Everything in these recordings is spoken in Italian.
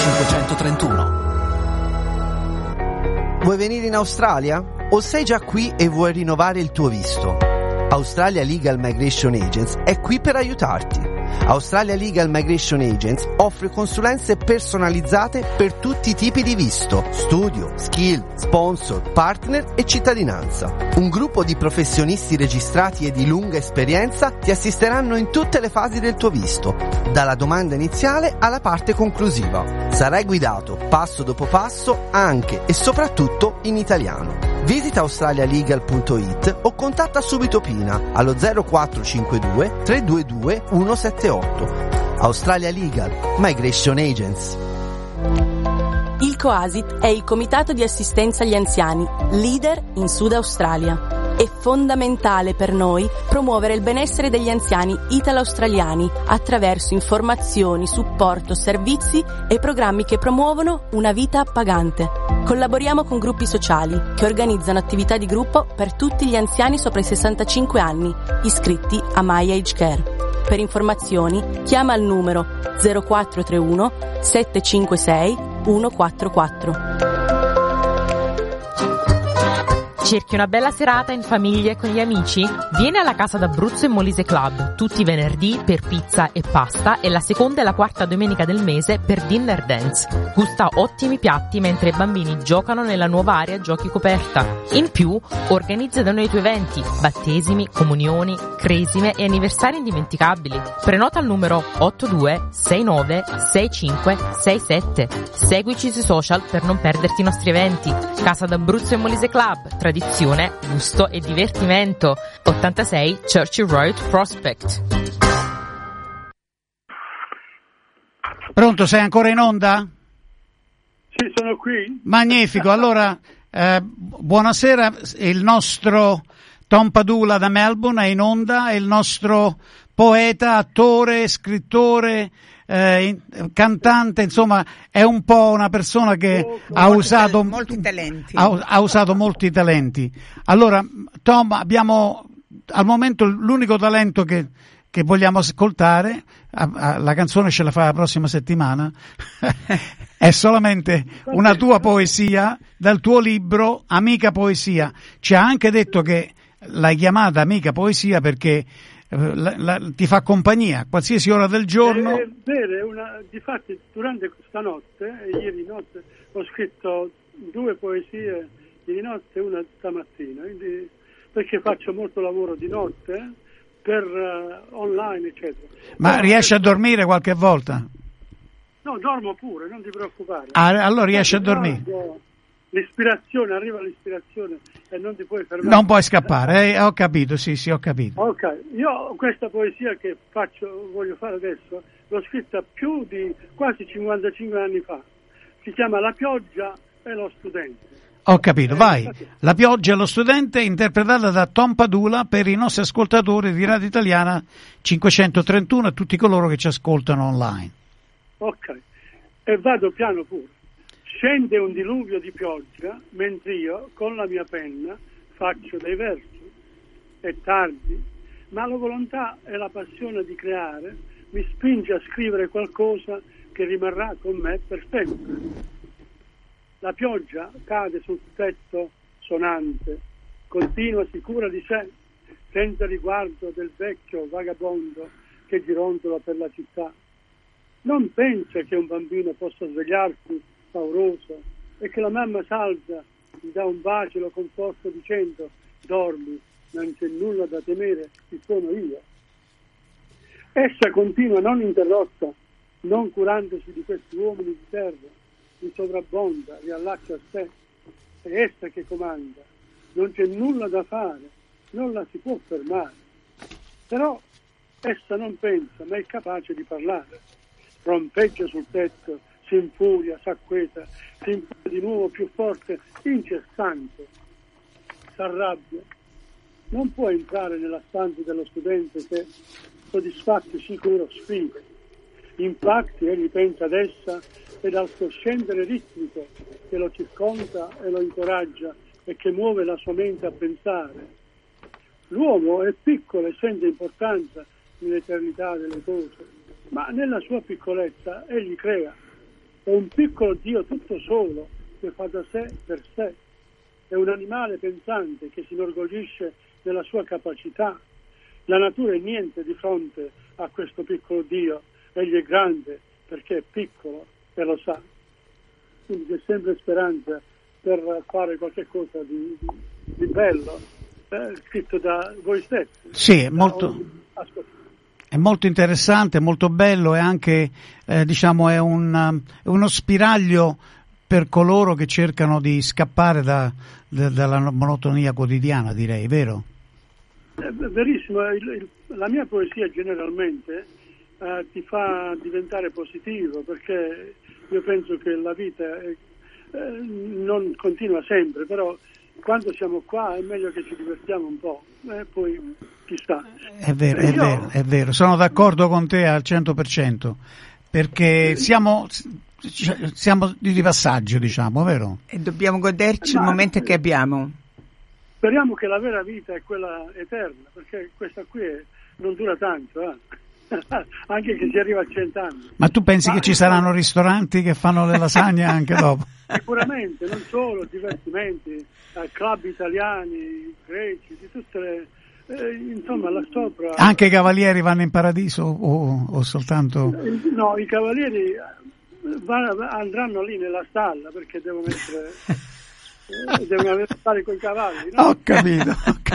531. Vuoi venire in Australia? O sei già qui e vuoi rinnovare il tuo visto? Australia Legal Migration Agents è qui per aiutarti. Australia Legal Migration Agents offre consulenze personalizzate per tutti i tipi di visto: studio, skill, sponsor, partner e cittadinanza. Un gruppo di professionisti registrati e di lunga esperienza ti assisteranno in tutte le fasi del tuo visto, dalla domanda iniziale alla parte conclusiva. Sarai guidato passo dopo passo anche e soprattutto in italiano. Visita australialegal.it o contatta subito Pina allo 0452 322 178. Australia Legal Migration Agents. Il COASIT è il Comitato di Assistenza agli Anziani, leader in Sud Australia. È fondamentale per noi promuovere il benessere degli anziani italo-australiani attraverso informazioni, supporto, servizi e programmi che promuovono una vita appagante. Collaboriamo con gruppi sociali che organizzano attività di gruppo per tutti gli anziani sopra i 65 anni, iscritti a My Age Care. Per informazioni chiama al numero 0431 756 144. Cerchi una bella serata in famiglia e con gli amici? Vieni alla Casa d'Abruzzo e Molise Club, tutti i venerdì per pizza e pasta e la seconda e la quarta domenica del mese per dinner dance. Gusta ottimi piatti mentre i bambini giocano nella nuova area giochi coperta. In più, organizza da noi i tuoi eventi, battesimi, comunioni, cresime e anniversari indimenticabili. Prenota al numero 82696567. Seguici sui social per non perderti i nostri eventi. Casa d'Abruzzo e Molise Club, tradizione, gusto e divertimento. 86 Churchill Road, Prospect. Pronto, sei ancora in onda? Sì, sono qui. Magnifico, allora buonasera, il nostro Tom Padula da Melbourne è in onda, è il nostro poeta, attore, scrittore, cantante, insomma è un po' una persona che ha usato molti talenti. Ha usato molti talenti. Allora, Tom, abbiamo al momento l'unico talento che vogliamo ascoltare, la canzone ce la fa la prossima settimana, è solamente una tua poesia dal tuo libro Amica Poesia. Ci ha anche detto che l'hai chiamata Amica Poesia perché ti fa compagnia qualsiasi ora del giorno. È vero, difatti durante questa notte, ieri notte, ho scritto 2 poesie di notte e una stamattina, quindi, perché faccio molto lavoro di notte per online eccetera. Ma riesci a dormire qualche volta? No, dormo pure, non ti preoccupare. Allora riesci a dormire? Arriva l'ispirazione e non ti puoi fermare. Non puoi scappare, ho capito, sì, ho capito. Ok, io questa poesia che voglio fare adesso, l'ho scritta più di quasi 55 anni fa. Si chiama La pioggia e lo studente. Ho capito, vai. La pioggia e lo studente, interpretata da Tom Padula per i nostri ascoltatori di Radio Italiana 531 e tutti coloro che ci ascoltano online. Ok, e vado piano pure. Scende un diluvio di pioggia mentre io con la mia penna faccio dei versi. È tardi, ma la volontà e la passione di creare mi spinge a scrivere qualcosa che rimarrà con me per sempre. La pioggia cade sul tetto sonante, continua sicura di sé, senza riguardo del vecchio vagabondo che gironzola per la città. Non pensa che un bambino possa svegliarsi pauroso e che la mamma salza gli dà un bacio e lo conforta dicendo: dormi, non c'è nulla da temere, ci sono io. Essa continua non interrotta, non curandosi di questi uomini di terra, li sovrabbonda, li allaccia a sé. È essa che comanda, non c'è nulla da fare, non la si può fermare. Però essa non pensa, ma è capace di parlare. Rompeggia sul tetto, si infuria, s'acqueta, si infuria di nuovo più forte, incessante. S'arrabbia. Non può entrare nella stanza dello studente che, soddisfatto e sicuro, sfida. Infatti egli pensa ad essa e dal suo scendere ritmico che lo circonda e lo incoraggia e che muove la sua mente a pensare. L'uomo è piccolo e senza importanza nell'eternità delle cose, ma nella sua piccolezza egli crea. è un piccolo Dio tutto solo che fa da sé per sé, è un animale pensante che si inorgoglisce della sua capacità. La natura è niente di fronte a questo piccolo Dio, egli è grande perché è piccolo e lo sa. Quindi c'è sempre speranza per fare qualche cosa di bello, scritto da voi stessi. Sì, è molto interessante, molto bello e anche diciamo è uno spiraglio per coloro che cercano di scappare dalla monotonia quotidiana, direi, vero? Verissimo, la mia poesia generalmente ti fa diventare positivo, perché io penso che la vita non continua sempre, però quando siamo qua è meglio che ci divertiamo un po', poi chissà. È vero, sono d'accordo con te al 100%, perché siamo di passaggio, diciamo, vero? E dobbiamo goderci il momento che abbiamo. Speriamo che la vera vita è quella eterna, perché questa qui non dura tanto, anche che si arriva a 100 anni. Ma tu pensi che ci saranno ristoranti che fanno le lasagne anche dopo? Sicuramente, non solo, divertimenti, club italiani, greci, di tutte le... insomma, là sopra... Anche i cavalieri vanno in paradiso o soltanto... No, i cavalieri andranno lì nella stalla perché devono essere... devono avere a fare con i cavalli, no? Ho capito.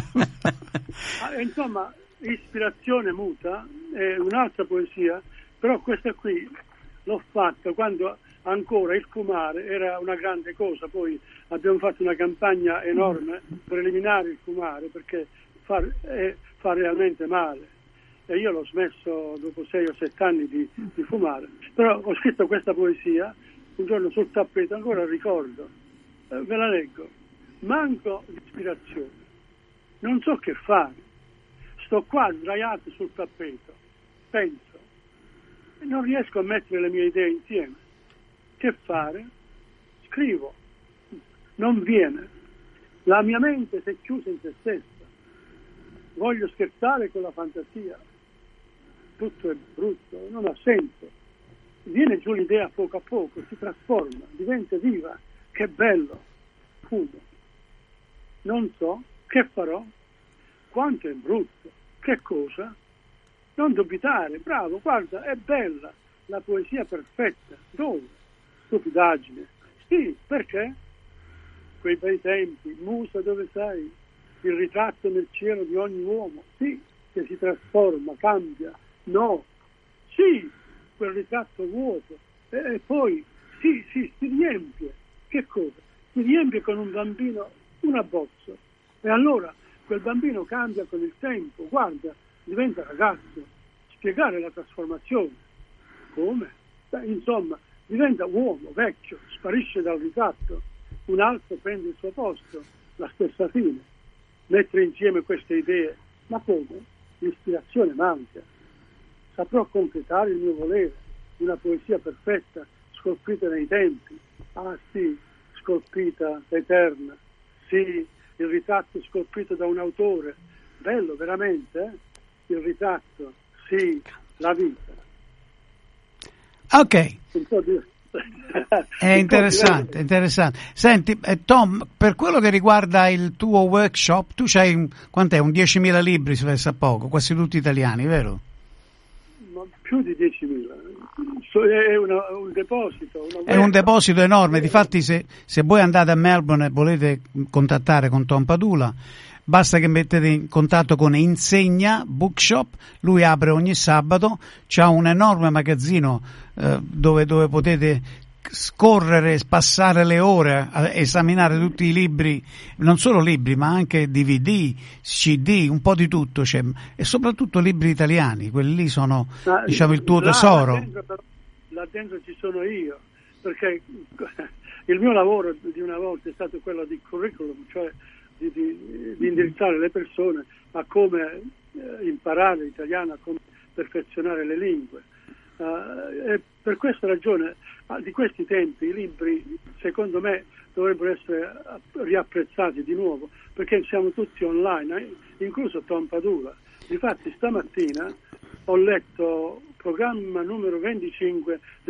Insomma, ispirazione muta è un'altra poesia, però questa qui l'ho fatta quando ancora il fumare era una grande cosa. Poi abbiamo fatto una campagna enorme per eliminare il fumare, perché fa realmente male, e io l'ho smesso dopo 6 o 7 anni di fumare. Però ho scritto questa poesia un giorno sul tappeto, ancora ricordo, ve la leggo. Manco di ispirazione, non so che fare, sto qua sdraiato sul tappeto, penso e non riesco a mettere le mie idee insieme. Che fare? Scrivo, non viene, la mia mente si è chiusa in se stessa, voglio scherzare con la fantasia, tutto è brutto, non ha senso, viene giù l'idea a poco, si trasforma, diventa viva, che bello, fumo, non so che farò, quanto è brutto, che cosa, non dubitare, bravo, guarda, è bella, la poesia perfetta, dove? Stupidaggine, sì, perché? Quei bei tempi, musa dove sei, il ritratto nel cielo di ogni uomo, sì, che si trasforma, cambia, no, sì, quel ritratto vuoto, e poi, sì, si riempie, che cosa? Si riempie con un bambino un abbozzo, e allora quel bambino cambia con il tempo, guarda, diventa ragazzo, spiegare la trasformazione, come? Insomma, diventa uomo, vecchio, sparisce dal ritratto, un altro prende il suo posto, la stessa fine. Mettere insieme queste idee, ma come? L'ispirazione manca. Saprò concretare il mio volere, una poesia perfetta, scolpita nei tempi. Ah sì, scolpita, eterna. Sì, il ritratto scolpito da un autore. Bello, veramente, il ritratto. Sì, la vita. Ok. È interessante. Senti, Tom, per quello che riguarda il tuo workshop, tu c'hai quant'è? Un 10.000 libri, se pensa poco, quasi tutti italiani, vero? Ma più di 10.000. È un deposito. È un deposito enorme. Difatti, se voi andate a Melbourne e volete contattare con Tom Padula, basta che mettete in contatto con Insegna Bookshop, lui apre ogni sabato, c'ha un enorme magazzino dove potete scorrere, passare le ore a esaminare tutti i libri, non solo libri ma anche DVD, CD, un po' di tutto c'è, e soprattutto libri italiani, quelli lì sono diciamo il tuo tesoro. Là dentro ci sono io, perché il mio lavoro di una volta è stato quello di curriculum, cioè di indirizzare le persone a come imparare l'italiano, a come perfezionare le lingue. E per questa ragione, di questi tempi, i libri, secondo me, dovrebbero essere riapprezzati di nuovo, perché siamo tutti online, incluso Tom Padula. Difatti, stamattina ho letto programma numero 25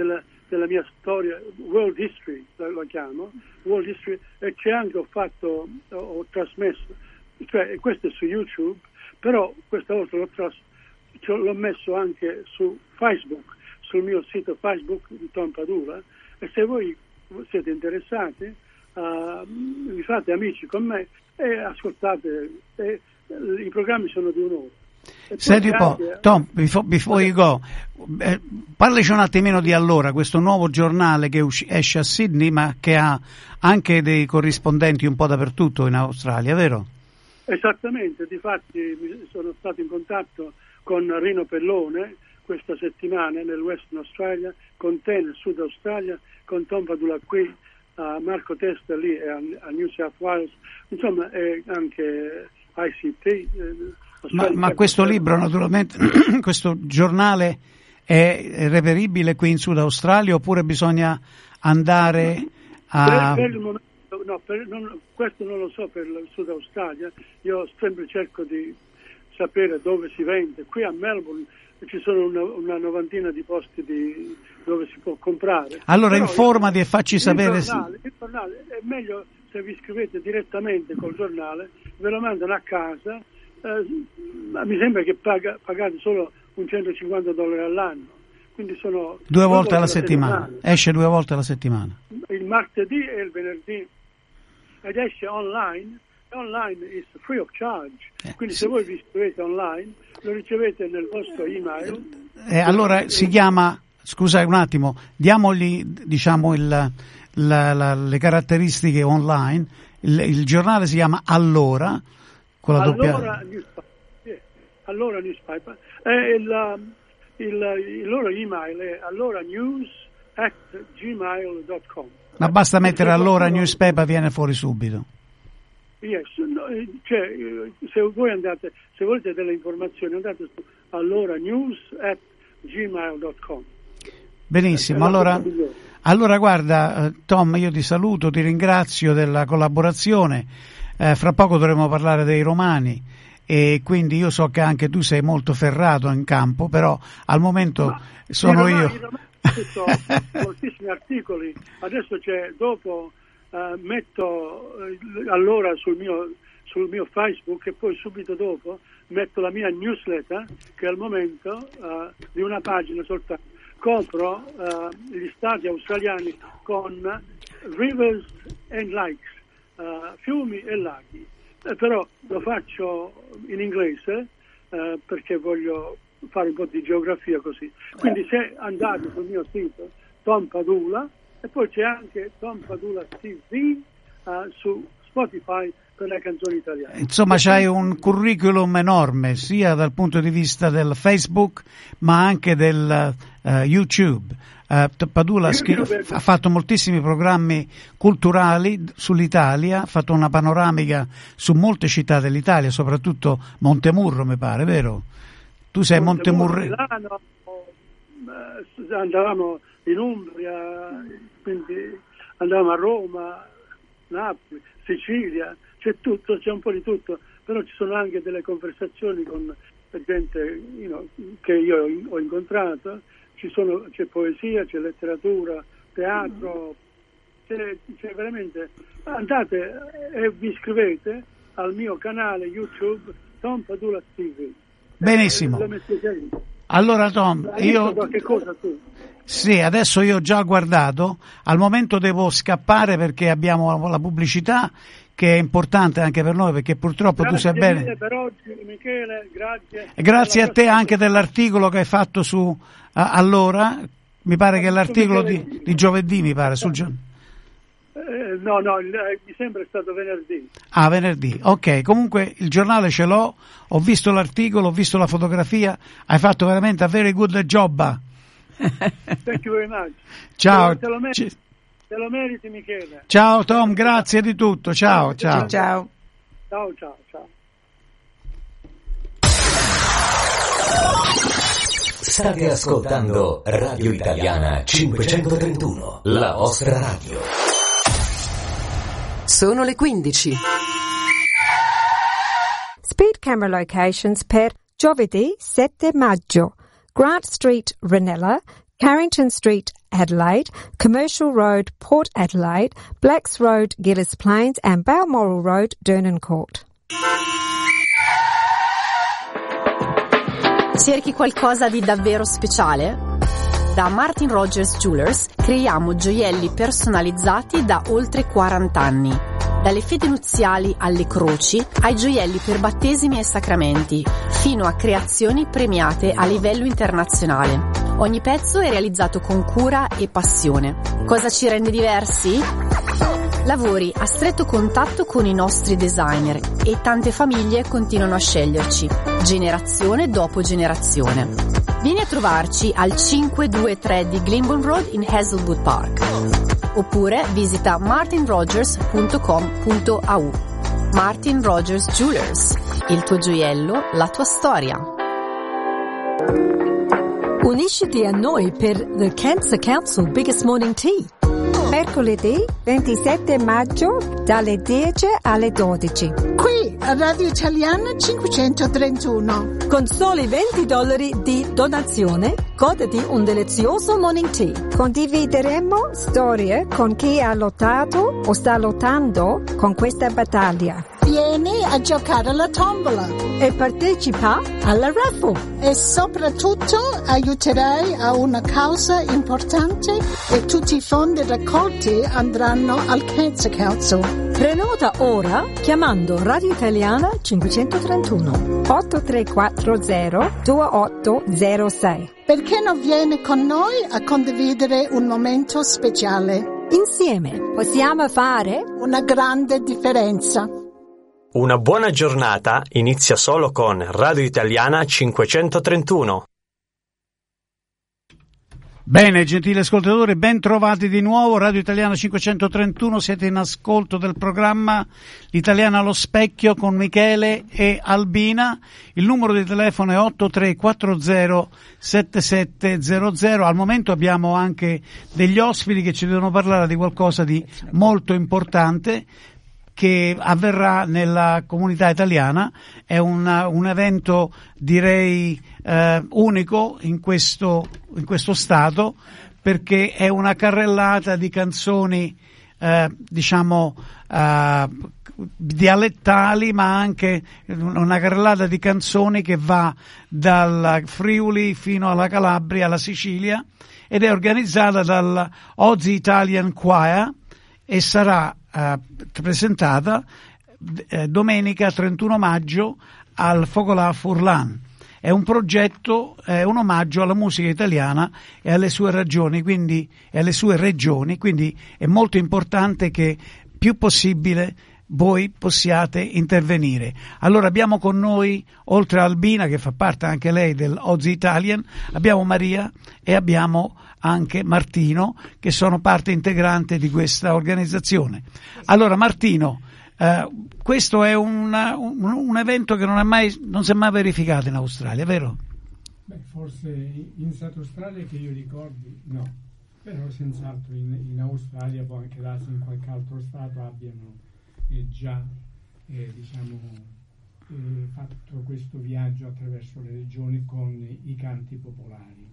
della mia storia, World History lo chiamo, World History, e c'è anche ho trasmesso, cioè questo è su YouTube, però questa volta l'ho messo anche su Facebook, sul mio sito Facebook di Tom Padula, e se voi siete interessati vi fate amici con me e ascoltate, i programmi sono di un'ora. Senti un po', Tom, before you go, parlaci un attimino di Allora, questo nuovo giornale che esce a Sydney ma che ha anche dei corrispondenti un po' dappertutto in Australia, vero? Esattamente, difatti sono stato in contatto con Rino Pellone questa settimana nel Western Australia, con te nel Sud Australia, con Tom Padula qui, Marco Testa lì a New South Wales, insomma anche ICT. Ma questo libro, naturalmente, questo giornale è reperibile qui in Sud Australia oppure bisogna andare a... Per il momento, questo non lo so per il Sud Australia, io sempre cerco di sapere dove si vende. Qui a Melbourne ci sono una novantina di posti dove si può comprare. Allora però informati e facci sapere. Il giornale è meglio se vi iscrivete direttamente col giornale, ve lo mandano a casa. Mi sembra che pagate solo un $150 all'anno, quindi sono 2 volte alla settimana. Esce 2 volte alla settimana, il martedì e il venerdì, ed esce online is free of charge, quindi se voi vi iscrivete online lo ricevete nel vostro email. Allora si chiama, scusa un attimo, diamogli diciamo le caratteristiche online. Il giornale si chiama Allora, con la doppia. Allora Newspaper. Il loro email è alloranews@gmail.com. Ma basta mettere Allora Newspaper, viene fuori subito. Yes, cioè, se volete delle informazioni andate su alloranews@gmail.com. Benissimo, allora guarda Tom, io ti saluto, ti ringrazio della collaborazione. Fra poco dovremo parlare dei romani e quindi io so che anche tu sei molto ferrato in campo, però al momento sono io. Ho scritto moltissimi articoli, adesso dopo metto Allora sul mio Facebook e poi subito dopo metto la mia newsletter che al momento di una pagina soltanto copro gli stati australiani con rivers and lakes, fiumi e laghi, però lo faccio in inglese perché voglio fare un po' di geografia così. Quindi se andate sul mio sito Tom Padula, e poi c'è anche Tom Padula TV su Spotify per le canzoni italiane. Insomma c'hai un curriculum enorme sia dal punto di vista del Facebook ma anche del YouTube. Padula ha fatto moltissimi programmi culturali sull'Italia, ha fatto una panoramica su molte città dell'Italia, soprattutto Montemurro mi pare, vero? Tu sei Montemurro. Milano, andavamo in Umbria, quindi andavamo a Roma, Napoli, Sicilia, c'è tutto, c'è un po' di tutto, però ci sono anche delle conversazioni con gente che io ho incontrato, c'è poesia, c'è letteratura, teatro, c'è veramente. Andate e vi iscrivete al mio canale YouTube Tom Padula TV. Benissimo. Allora Tom, io qualche cosa tu? Sì, adesso io ho già guardato, al momento devo scappare perché abbiamo la pubblicità che è importante anche per noi, perché purtroppo tu sai bene. Grazie per oggi, Michele, grazie. E grazie a te anche dell'articolo che hai fatto su Allora, mi pare che è l'articolo di giovedì, mi pare, sul No, mi sembra è stato venerdì. Ah, venerdì, ok, comunque il giornale ce l'ho, ho visto l'articolo, ho visto la fotografia, hai fatto veramente a very good job. Thank you very much. Ciao. Te lo meriti, Michele. Ciao Tom, grazie di tutto. Ciao. Ciao. State ascoltando Radio Italiana 531, la vostra radio. Sono le 15. Speed camera locations per giovedì 7 maggio. Grant Street, Ranella, Carrington Street, Adelaide, Commercial Road, Port Adelaide, Blacks Road, Gillis Plains and Balmoral Road, Dernancourt. Cerchi qualcosa di davvero speciale? Da Martin Rogers Jewelers creiamo gioielli personalizzati da oltre 40 anni. Dalle fedi nuziali alle croci, ai gioielli per battesimi e sacramenti, fino a creazioni premiate a livello internazionale. Ogni pezzo è realizzato con cura e passione. Cosa ci rende diversi? Lavori a stretto contatto con i nostri designer e tante famiglie continuano a sceglierci, generazione dopo generazione. Vieni a trovarci al 523 di Glyndebourne Road in Hazelwood Park. Oppure visita martinrogers.com.au. Martin Rogers Jewelers, il tuo gioiello, la tua storia. Unisciti a noi per The Cancer Council Biggest Morning Tea. Mercoledì 27 maggio dalle 10 alle 12. Qui a Radio Italiana 531. Con soli $20 di donazione, goditi un delizioso morning tea. Condivideremo storie con chi ha lottato o sta lottando con questa battaglia. Vieni a giocare alla tombola e partecipa alla raffle. E soprattutto aiuterai a una causa importante e tutti i fondi raccolti andranno al Cancer Council. Prenota ora chiamando Radio Italiana 531 8340 2806. Perché non vieni con noi a condividere un momento speciale? Insieme possiamo fare una grande differenza. Una buona giornata inizia solo con Radio Italiana 531. Bene, gentili ascoltatori, ben trovati di nuovo. Radio Italiana 531, siete in ascolto del programma L'Italiana allo Specchio con Michele e Albina. Il numero di telefono è 8340 7700. Al momento abbiamo anche degli ospiti che ci devono parlare di qualcosa di molto importante che avverrà nella comunità italiana. È un evento, direi, unico in questo stato, perché è una carrellata di canzoni dialettali, ma anche una carrellata di canzoni che va dal Friuli fino alla Calabria, alla Sicilia, ed è organizzata dal Ozi Italian Choir e sarà presentata domenica 31 maggio al Focolà Furlan. È un progetto, è un omaggio alla musica italiana e alle sue regioni, quindi è molto importante che più possibile voi possiate intervenire. Allora abbiamo con noi, oltre a Albina, che fa parte anche lei del Ozi Italian, abbiamo Maria e abbiamo anche Martino, che sono parte integrante di questa organizzazione. Allora Martino, questo è un evento che non si è mai verificato in Australia, vero? Beh, forse in South Australia che io ricordi no, però senz'altro in Australia, può anche darsi in qualche altro stato abbiano già fatto questo viaggio attraverso le regioni con i canti popolari.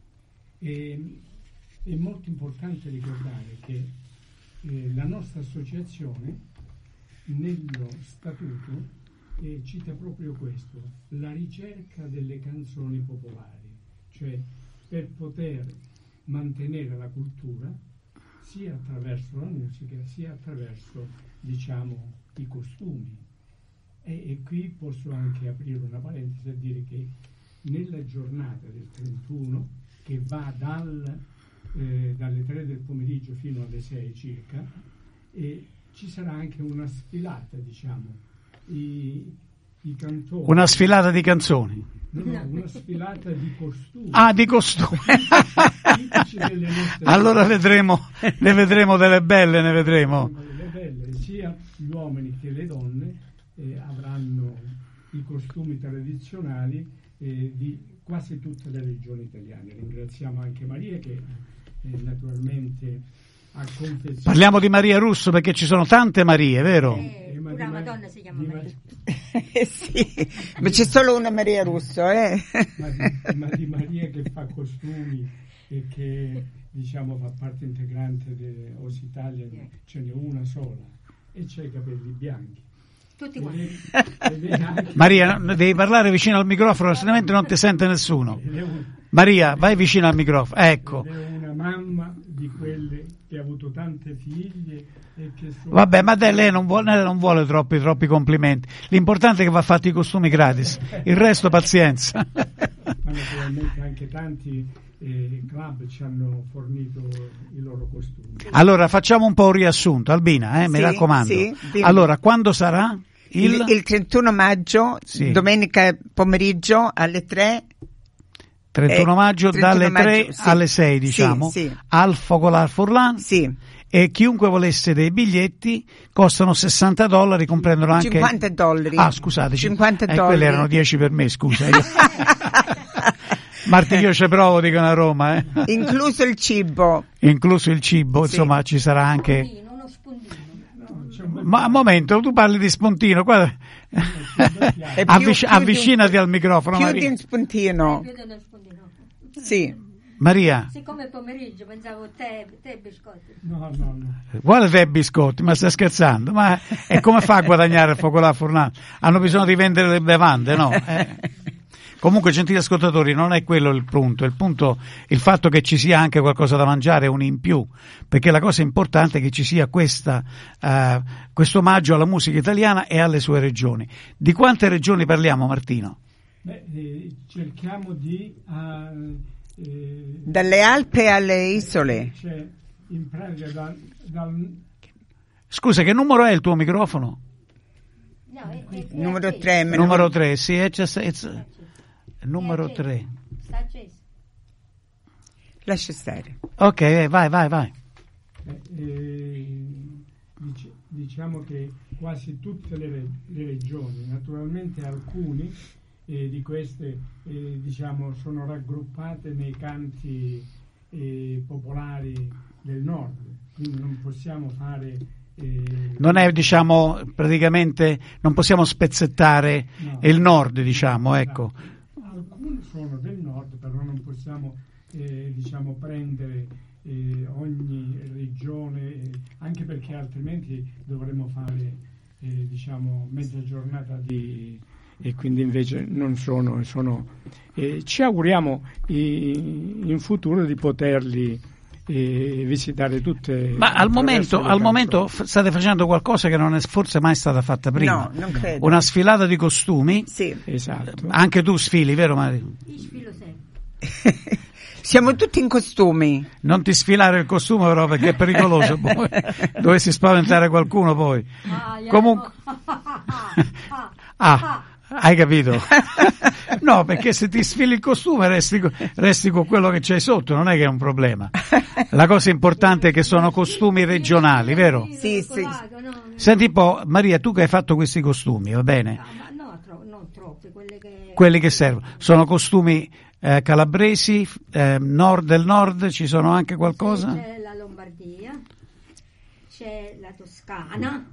È molto importante ricordare che la nostra associazione nello statuto cita proprio questo, la ricerca delle canzoni popolari, cioè per poter mantenere la cultura sia attraverso la musica sia attraverso i costumi. E qui posso anche aprire una parentesi a dire che nella giornata del 31, che va dalle 3 del pomeriggio fino alle 6 circa, ci sarà anche una sfilata, i cantori. Una sfilata di canzoni? No, una sfilata di costumi. Ah, di costumi. Allora ne vedremo delle belle, ne vedremo. Delle belle, sia gli uomini che le donne avranno i costumi tradizionali di quasi tutte le regioni italiane. Ringraziamo anche Maria che naturalmente ha confezionato. Parliamo di Maria Russo perché ci sono tante Marie, vero? Una Madonna si chiama Maria. Sì, ma c'è solo una Maria Russo, ma di Maria che fa costumi e che diciamo fa parte integrante di Os Italia, ce n'è una sola e c'ha i capelli bianchi. Tutti quanti. Maria, devi parlare vicino al microfono, altrimenti non ti sente nessuno. Maria, vai vicino al microfono. Ecco. È una mamma di quelle che ha avuto tante figlie e che sono... Vabbè, ma lei non vuole troppi complimenti. L'importante è che va fatti i costumi gratis. Il resto pazienza. Ma naturalmente anche tanti club ci hanno fornito i loro costumi. Allora facciamo un po' un riassunto, Albina, mi raccomando. Sì, allora, quando sarà? Il 31 maggio, sì. Domenica pomeriggio alle 3. 31 maggio dalle 3 sì. alle 6, diciamo, sì. al Focolare Furlan. Sì. E chiunque volesse dei biglietti costano $60, comprendono anche $50. Ah, scusate, $50. Quelli erano 10 per me, scusa. Marti, io ci provo, dicono a Roma, Incluso il cibo. Incluso il cibo, sì. Insomma, ci sarà anche ma un momento, tu parli di spuntino, guarda. Avvicinati al microfono. Più Maria. di un spuntino. Sì. Maria. Siccome è pomeriggio pensavo tè e biscotti. No. Quale tè e biscotti? Ma stai scherzando? Ma e come fa a guadagnare il Focolare Furlan? Hanno bisogno di vendere le bevande, no? Comunque, gentili ascoltatori, non è quello il punto, il fatto che ci sia anche qualcosa da mangiare, un in più, perché la cosa importante è che ci sia questo omaggio alla musica italiana e alle sue regioni. Di quante regioni parliamo, Martino? Cerchiamo di... dalle Alpi alle isole. C'è in pratica Scusa, che numero è il tuo microfono? No, è numero 3. Numero 3, sì, numero 3. Sta acceso. Lascia stare. Ok, vai. Diciamo che quasi tutte le regioni, naturalmente alcune di queste diciamo sono raggruppate nei canti popolari del nord, quindi non possiamo fare non è, diciamo, praticamente non possiamo spezzettare il nord, diciamo, ecco. Alcune sono del nord, però non possiamo diciamo prendere ogni regione, anche perché altrimenti dovremmo fare diciamo mezza giornata e quindi invece non sono ci auguriamo in futuro di poterli visitare tutte. Ma al momento state facendo qualcosa che non è forse mai stata fatta prima. No, non credo. Una sfilata di costumi. Sì. Esatto. Anche tu sfili, vero Mario? Io sfilo sempre. Siamo tutti in costumi. Non ti sfilare il costume però, perché è pericoloso poi. Dovessi spaventare qualcuno poi. Comunque hai capito? No, perché se ti sfili il costume resti con quello che c'hai sotto, non è che è un problema. La cosa importante è che sono costumi regionali, vero? Sì. Senti un po', Maria, tu che hai fatto questi costumi, va bene? No, non troppi, quelli che servono. Sono costumi calabresi, del nord, ci sono anche qualcosa? C'è la Lombardia, c'è la Toscana,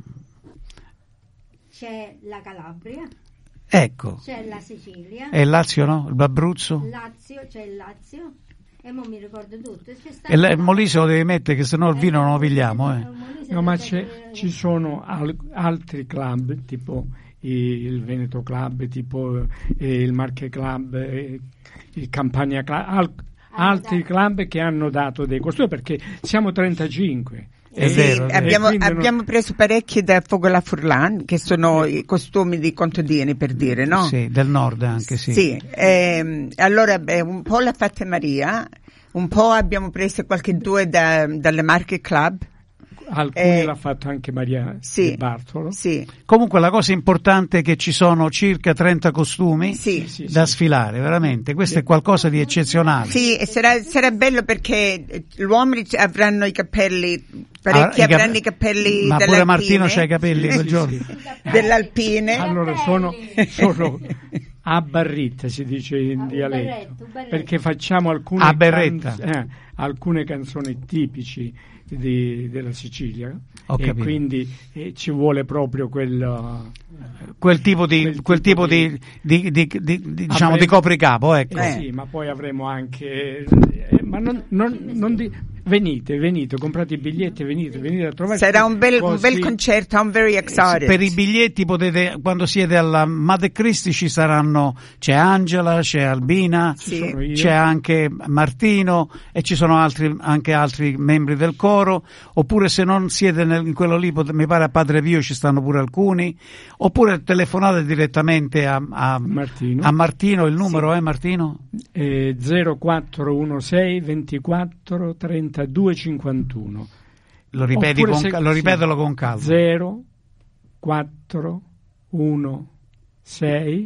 c'è la Calabria. Ecco. C'è la Sicilia. E il Lazio, no? L'Abruzzo? C'è il Lazio. E mo mi ricordo tutto. E il Molise lo devi mettere, che sennò il vino non lo pigliamo, No, ma ci sono altri club, tipo il Veneto Club, tipo il Marche Club, il Campania Club, altri club che hanno dato dei costumi, perché siamo 35. È vero. Abbiamo preso parecchi da Focolare Furlan, che sono i costumi di contadini, per dire, no? Sì, del nord anche, sì. Sì, allora un po' l'ha fatta Maria, un po' abbiamo preso qualche due dalle Marche Club. Alcuni l'ha fatto anche Maria Di Bartolo. Sì. Comunque la cosa importante è che ci sono circa 30 costumi da sfilare, veramente. Questo è qualcosa di eccezionale. Sì, e sarà bello perché gli uomini avranno i capelli, parecchi avranno i capelli ma dell'Alpine. Pure Martino c'ha i capelli quel giorno. Dell'Alpine. Allora sono a barritta, si dice in dialetto, perché facciamo alcune canzoni tipici della Sicilia, Ho e capito. quindi ci vuole proprio quel tipo di diciamo di copricapo, ecco. Sì, ma poi avremo anche ma venite, comprate i biglietti, venite a trovare. Sarà un bel concerto, un very excited. Per i biglietti potete, quando siete alla Mother Christie ci saranno, c'è Angela, c'è Albina, c'è anche Martino e ci sono anche altri membri del coro, oppure se non siete in quello lì, mi pare a Padre Pio ci stanno pure alcuni, oppure telefonate direttamente a Martino, il numero è Martino? 0416 24 32 51. Lo ripetelo con calma. 0416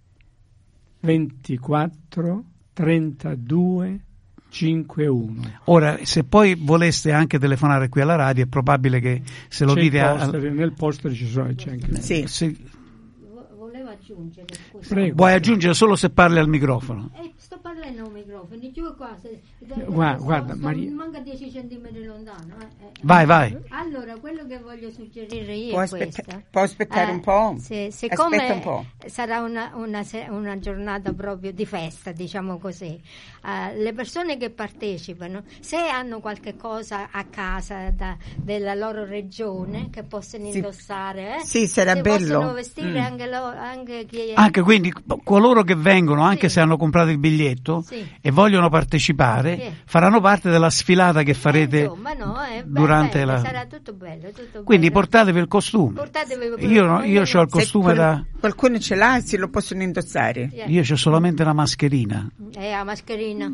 24 32 51. Ora, se poi voleste anche telefonare qui alla radio, è probabile che se lo dite nel poster c'è anche Volevo aggiungere, Prego. Vuoi aggiungere solo se parli al microfono? Sto parlando al microfono, giù qua, guarda Maria, manca 10 centimetri lontano. Vai. Allora, quello che voglio suggerire io è questo. Può aspettare un po'? Siccome Aspetta un po'. sarà una giornata proprio di festa, diciamo così, le persone che partecipano, se hanno qualche cosa a casa della loro regione che possono indossare, sarà bello. Possono vestire anche chi è... Anche quindi coloro che vengono, anche se hanno comprato il biglietto e vogliono partecipare, faranno parte della sfilata che farete durante la... Sarà tutto bello, Quindi portatevi il costume. Io ho il costume qualcuno ce l'ha, se lo possono indossare. Io ho solamente la mascherina. La mascherina.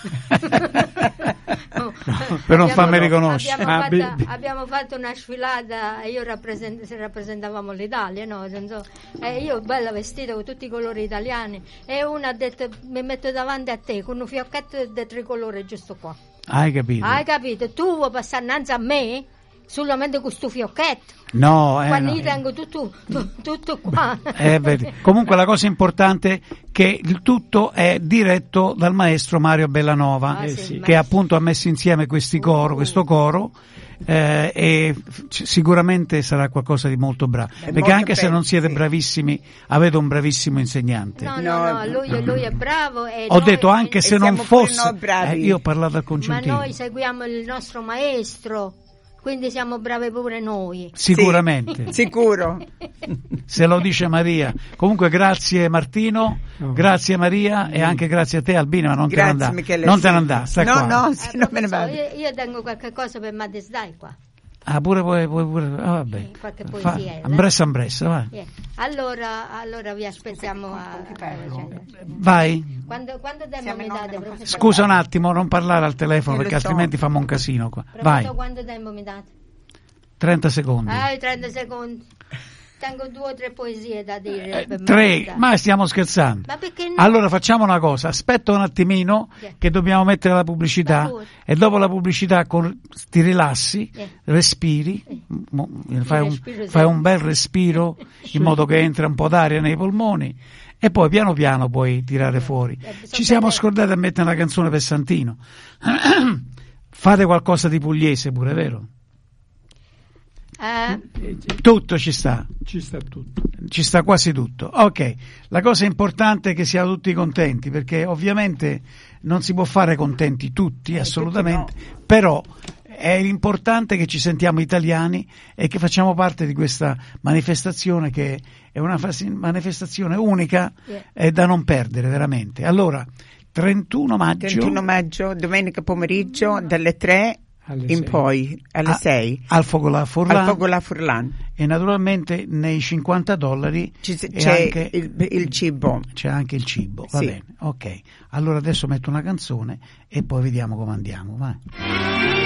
Per non farmi riconoscere. Abbiamo fatto una sfilata e rappresentavamo l'Italia, no? Io bella vestita con tutti i colori italiani e una ha detto mi metto davanti a te con un fiocchetto di tricolore giusto qua. Hai capito? Tu vuoi passare innanzi a me solamente con questo fiocchetto? No, quando no. io tengo tutto qua. Comunque la cosa importante è che il tutto è diretto dal maestro Mario Bellanova, che appunto ha messo insieme questo coro e sicuramente sarà qualcosa di molto bravo, perché anche se non siete bravissimi avete un bravissimo insegnante. No, lui è bravo e ho detto anche se non fosse io ho parlato al ma Concentino, noi seguiamo il nostro maestro, quindi siamo bravi pure noi. Sicuramente. Sicuro. Se lo dice Maria. Comunque grazie Martino, grazie Maria e anche grazie a te Albina, ma non te ne andare, stai qua. No, se non me ne vado. Io tengo qualche cosa per Mother's Day qua. Ah, pure vabbè. Qualche poesia. Ambressa, vai. Allora vi aspettiamo vai. Quando tempo mi date, professore? Scusa un attimo, non parlare al telefono perché altrimenti famo un casino qua. Vai. Quanto tempo mi date? 30 secondi. 30 secondi. Tengo 2 o 3 poesie da dire. 3, ma stiamo scherzando. Ma perché no? Allora facciamo una cosa, aspetta un attimino che dobbiamo mettere la pubblicità e dopo la pubblicità ti rilassi, respiri, fai un bel respiro in modo che entra un po' d'aria nei polmoni e poi piano piano puoi tirare fuori. Ci siamo scordati di mettere una canzone per Santino. Fate qualcosa di pugliese pure, vero? Tutto ci sta tutto, ci sta quasi tutto. Ok, la cosa importante è che siamo tutti contenti, perché ovviamente non si può fare contenti tutti, assolutamente, però è importante che ci sentiamo italiani e che facciamo parte di questa manifestazione, che è una manifestazione unica e da non perdere veramente. Allora 31 maggio, domenica pomeriggio dalle 3 in poi alle 6 al Focolare Furlan, e naturalmente nei $50 c'è anche il cibo. C'è anche il cibo, va bene, ok. Allora adesso metto una canzone e poi vediamo come andiamo, vai.